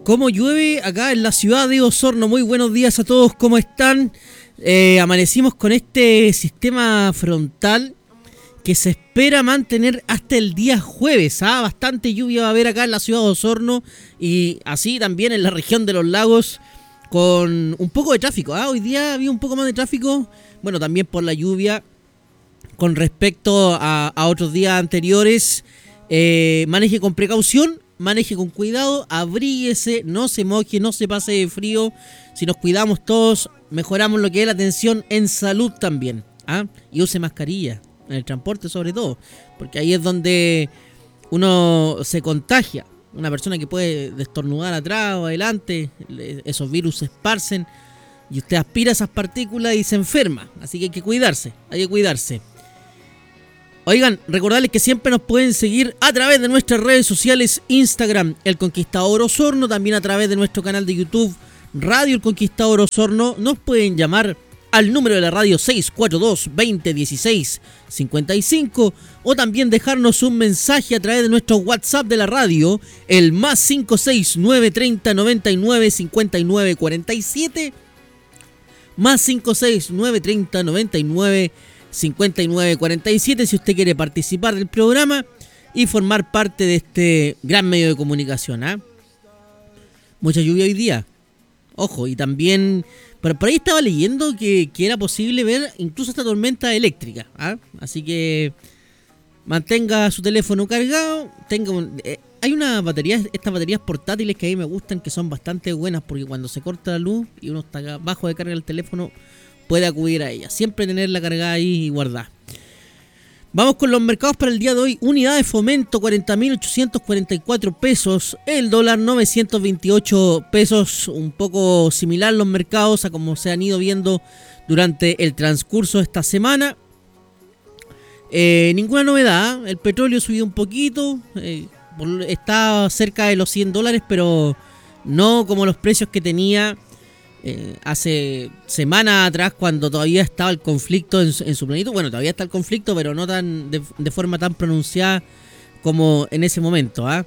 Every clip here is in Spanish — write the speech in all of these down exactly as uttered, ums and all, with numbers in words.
cómo llueve acá en la ciudad de Osorno. Muy buenos días a todos, ¿cómo están? Eh, amanecimos con este sistema frontal que se espera mantener hasta el día jueves. ¿ah? Bastante lluvia va a haber acá en la ciudad de Osorno y así también en la región de los lagos, con un poco de tráfico. ¿ah? Hoy día había un poco más de tráfico, bueno, también por la lluvia con respecto a, a otros días anteriores. Eh, maneje con precaución, maneje con cuidado, abríguese, no se moje, no se pase de frío. Si nos cuidamos todos, mejoramos lo que es la atención en salud también. ¿ah? Y use mascarilla, en el transporte sobre todo, porque ahí es donde uno se contagia. Una persona que puede destornudar atrás o adelante, esos virus se esparcen y usted aspira esas partículas y se enferma. Así que hay que cuidarse, hay que cuidarse. Oigan, recordarles que siempre nos pueden seguir a través de nuestras redes sociales, Instagram, El Conquistador Osorno, también a través de nuestro canal de YouTube, Radio El Conquistador Osorno. Nos pueden llamar al número de la radio seis cuatro dos, veinte dieciséis cincuenta y cinco o también dejarnos un mensaje a través de nuestro WhatsApp de la radio, el más cinco seis nueve treinta noventa y nueve cincuenta y nueve cuarenta y siete, más cinco seis nueve treinta noventa y nueve cincuenta y nueve cuarenta y siete si usted quiere participar del programa y formar parte de este gran medio de comunicación. ¿eh? Mucha lluvia hoy día, ojo, y también pero por ahí estaba leyendo que, que era posible ver incluso esta tormenta eléctrica. ¿eh? Así que mantenga su teléfono cargado, tenga un, eh, hay una batería, estas baterías portátiles que a mí me gustan, que son bastante buenas, porque cuando se corta la luz y uno está acá bajo de carga del teléfono, puede acudir a ella. Siempre tenerla cargada ahí y guardada. Vamos con los mercados para el día de hoy. Unidad de fomento cuarenta mil ochocientos cuarenta y cuatro pesos. El dólar novecientos veintiocho pesos. Un poco similar los mercados a como se han ido viendo durante el transcurso de esta semana. Eh, ninguna novedad. El petróleo subió un poquito. Eh, está cerca de los cien dólares, pero no como los precios que tenía Eh, hace semanas atrás, cuando todavía estaba el conflicto en, en su plenitud. Bueno, todavía está el conflicto, pero no tan de, de forma tan pronunciada como en ese momento. ¿eh?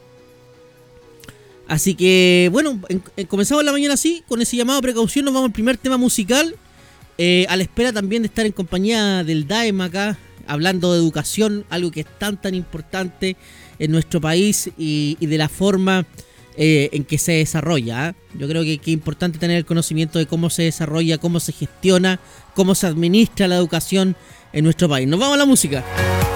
Así que, bueno, en, en, comenzamos la mañana así, con ese llamado a precaución. Nos vamos al primer tema musical, eh, a la espera también de estar en compañía del D A E M acá, hablando de educación, algo que es tan tan importante en nuestro país y, y de la forma Eh, en que se desarrolla. ¿eh? Yo creo que, que es importante tener el conocimiento de cómo se desarrolla, cómo se gestiona, cómo se administra la educación en nuestro país. Nos vamos a la música.